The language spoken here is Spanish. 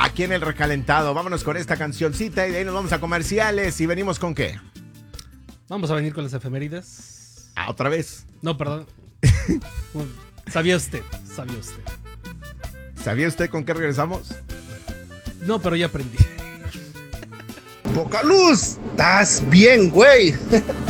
aquí en el recalentado. Vámonos con esta cancioncita y de ahí nos vamos a comerciales. ¿Y venimos con qué? Vamos a venir con las efemérides. Ah, otra vez. No, perdón. Bueno, sabía usted. ¿Sabía usted con qué regresamos? No, pero ya aprendí. Poca luz, estás bien, güey.